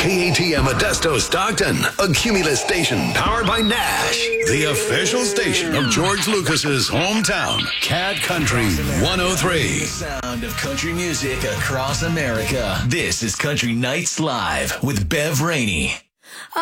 KATM Modesto Stockton, a Cumulus station powered by Nash, the official station of George Lucas's hometown, Cat Country 103. The sound of country music across America. This is Country Nights Live with Bev Rainey.